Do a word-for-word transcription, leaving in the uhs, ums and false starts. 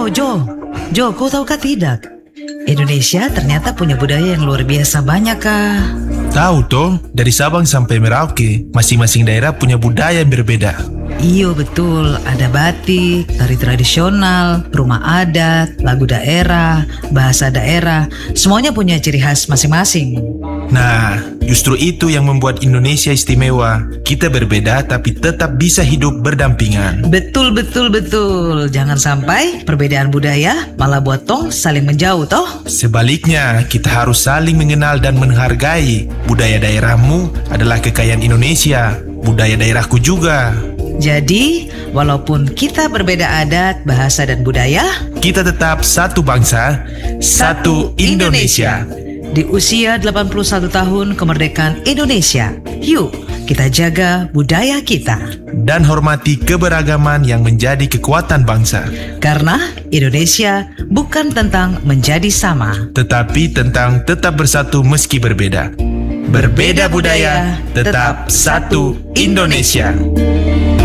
Jo, Jo, Jo, kau tahu kah tidak? Indonesia ternyata punya budaya yang luar biasa banyak kah? Tahu toh, dari Sabang sampai Merauke, masing-masing daerah punya budaya yang berbeda. Iyo betul, ada batik, tari tradisional, rumah adat, lagu daerah, bahasa daerah, semuanya punya ciri khas masing-masing. Nah, justru itu yang membuat Indonesia istimewa. Kita berbeda tapi tetap bisa hidup berdampingan. Betul, betul, betul. Jangan sampai perbedaan budaya malah buat tong saling menjauh toh. Sebaliknya, kita harus saling mengenal dan menghargai. Budaya daerahmu adalah kekayaan Indonesia, budaya daerahku juga. Jadi, walaupun kita berbeda adat, bahasa, dan budaya, kita tetap satu bangsa, satu Indonesia. Di usia delapan puluh satu tahun kemerdekaan Indonesia, yuk kita jaga budaya kita. Dan hormati keberagaman yang menjadi kekuatan bangsa. Karena Indonesia bukan tentang menjadi sama, tetapi tentang tetap bersatu meski berbeda. Berbeda budaya, tetap satu Indonesia.